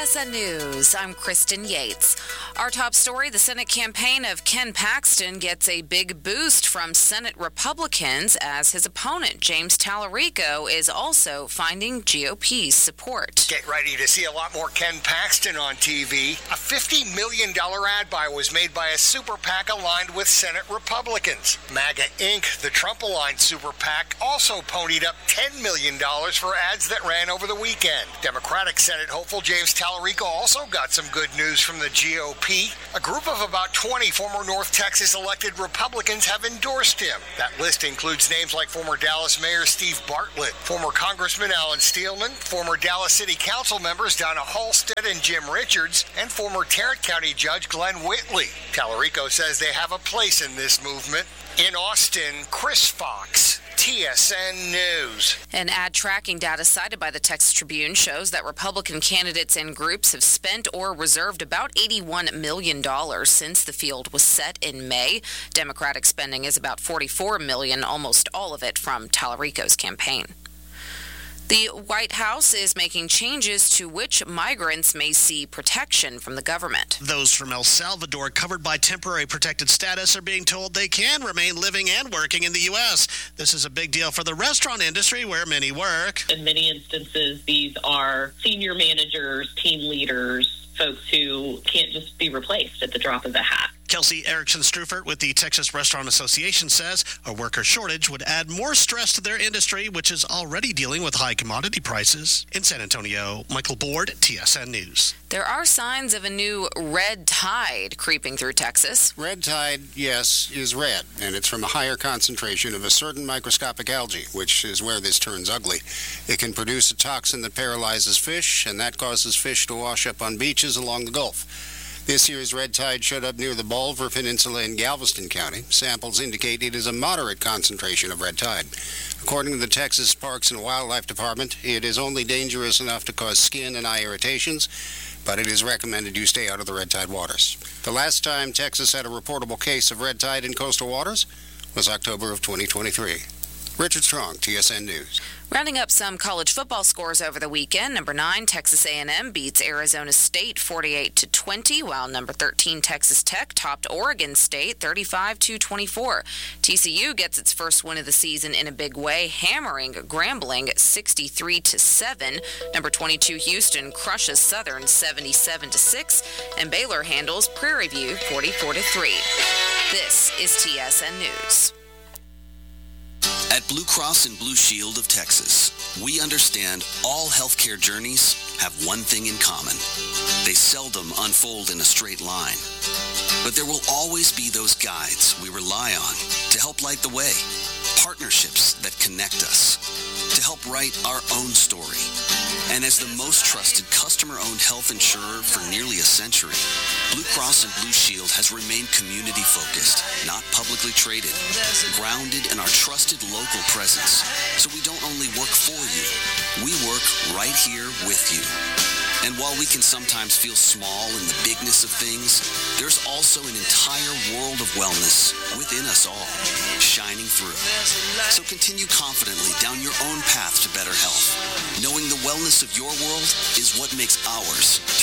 TSN News, I'm Kristen Yates. Our top story, the Senate campaign of Ken Paxton gets a big boost from Senate Republicans as his opponent, James Tallarico, is also finding GOP's support. Get ready to see a lot more Ken Paxton on TV. A $50 million ad buy was made by a super PAC aligned with Senate Republicans. MAGA Inc., the Trump-aligned super PAC, also ponied up $10 million for ads that ran over the weekend. Democratic Senate hopeful James Tallarico also got some good news from the GOP. A group of about 20 former North Texas elected Republicans have endorsed him. That list includes names like former Dallas Mayor Steve Bartlett, former Congressman Alan Steelman, former Dallas City Council members Donna Halstead and Jim Richards, and former Tarrant County Judge Glenn Whitley. Tallarico says they have a place in this movement. In Austin, Chris Fox, TSN News. An ad tracking data cited by the Texas Tribune shows that Republican candidates and groups have spent or reserved about $81 million since the field was set in May. Democratic spending is about $44 million, almost all of it from Tallarico's campaign. The White House is making changes to which migrants may see protection from the government. Those from El Salvador covered by temporary protected status are being told they can remain living and working in the U.S. This is a big deal for the restaurant industry where many work. In many instances, these are senior managers, team leaders, folks who can't just be replaced at the drop of a hat. Kelsey Erickson-Strufert with the Texas Restaurant Association says a worker shortage would add more stress to their industry, which is already dealing with high commodity prices. In San Antonio, Michael Board, TSN News. There are signs of a new red tide creeping through Texas. Red tide, yes, is red, and it's from a higher concentration of a certain microscopic algae, which is where this turns ugly. It can produce a toxin that paralyzes fish, and that causes fish to wash up on beaches along the Gulf. This year's red tide showed up near the Bolivar Peninsula in Galveston County. Samples indicate it is a moderate concentration of red tide. According to the Texas Parks and Wildlife Department, it is only dangerous enough to cause skin and eye irritations, but it is recommended you stay out of the red tide waters. The last time Texas had a reportable case of red tide in coastal waters was October of 2023. Richard Strong, TSN News. Rounding up some college football scores over the weekend, number 9, Texas A&M beats Arizona State 48-20, while number 13, Texas Tech topped Oregon State 35-24. TCU gets its first win of the season in a big way, hammering Grambling 63-7. Number 22, Houston crushes Southern 77-6, and Baylor handles Prairie View 44-3. This is TSN News. At Blue Cross and Blue Shield of Texas, we understand all healthcare journeys have one thing in common. They seldom unfold in a straight line. But there will always be those guides we rely on to help light the way, partnerships that connect us, to help write our own story. And as the most trusted customer-owned health insurer for nearly a century, Blue Cross and Blue Shield has remained community-focused, not publicly traded, grounded in our trusted local presence. So we don't only work for you, we work right here with you. And while we can sometimes feel small in the bigness of things, there's also an entire world of wellness within us all, shining through. So continue confidently down your own path to better health, knowing the wellness of your world is what makes ours